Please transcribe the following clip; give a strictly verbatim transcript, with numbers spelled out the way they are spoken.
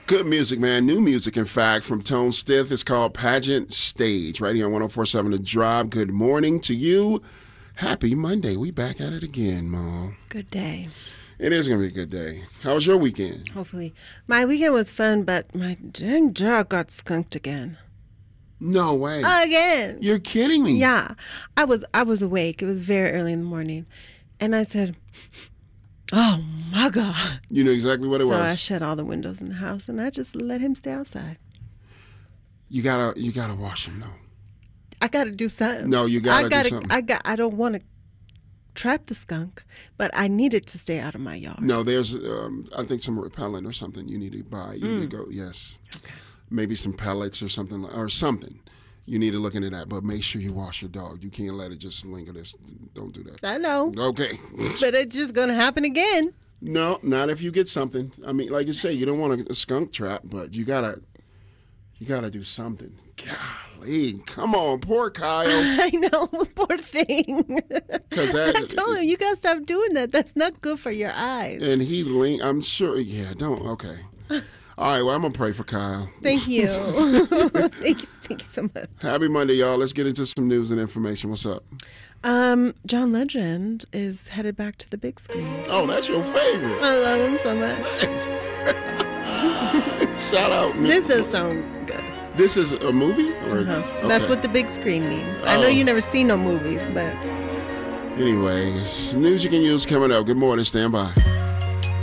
Good music, man. New music, in fact, from Tone Stith. It's called Pageant Stage, right here on one oh four point seven The Drive. Good morning to you. Happy Monday. We back at it again, Mom. Good day. It is going to be a good day. How was your weekend? Hopefully. My weekend was fun, but my dang dog got skunked again. No way. Again. You're kidding me. Yeah. I was I was awake. It was very early in the morning. And I said, oh, my God. You know exactly what it so was. So I shut all the windows in the house, and I just let him stay outside. You got to you gotta wash him, though. I got to do something. No, you got to do something. I got. I don't want to trap the skunk, but I need it to stay out of my yard. No, there's, um, I think, some repellent or something you need to buy. You mm. need to go, yes. Okay. Maybe some pellets or something, or something. You need to look into that, but make sure you wash your dog. You can't let it just linger. This, don't do that. I know. Okay. But it's just going to happen again. No, not if you get something. I mean, like you say, you don't want a skunk trap, but you gotta, you gotta do something. Golly, come on, poor Kyle. I know, poor thing. Because I told him, you gotta stop doing that. That's not good for your eyes. And he, link, I'm sure. Yeah, don't. Okay. All right, well, I'm going to pray for Kyle. Thank you. Thank you. Thank you so much. Happy Monday, y'all. Let's get into some news and information. What's up? Um, John Legend is headed back to the big screen. Oh, that's your favorite. I love him so much. Shout out. This does sound good. This is a movie? Or? Uh-huh. Okay. That's what the big screen means. Oh. I know you never seen no movies, but... Anyways, news you can use coming up. Good morning. Stand by.